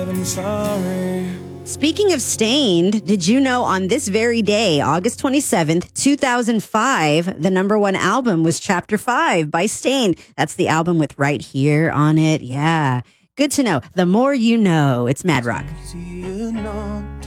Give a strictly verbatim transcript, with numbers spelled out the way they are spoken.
I'm sorry. Speaking of Stained, did you know on this very day, August twenty-seventh, two thousand five, the number one album was Chapter five by Stained. That's the album with Right Here on it. Yeah. Good to know. The more you know. It's Mad Rock. You know.